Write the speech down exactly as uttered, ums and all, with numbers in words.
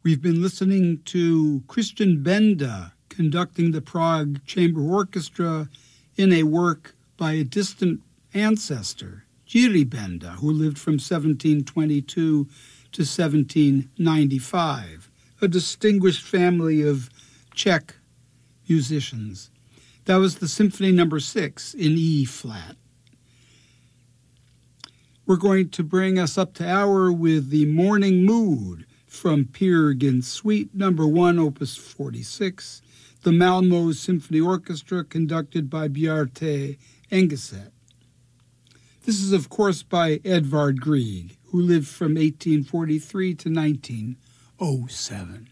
We've been listening to Christian Benda conducting the Prague Chamber Orchestra in a work by a distant ancestor, Jiří Benda, who lived from seventeen twenty-two to seventeen ninety-five, a distinguished family of Czech musicians. That was the Symphony Number Six in E-flat. We're going to bring us up to hour with the Morning Mood from Peer Gynt Suite Number One, Opus forty-six, the Malmö Symphony Orchestra conducted by Bjarte Engeset. This is, of course, by Edvard Grieg, who lived from eighteen forty-three to nineteen oh seven.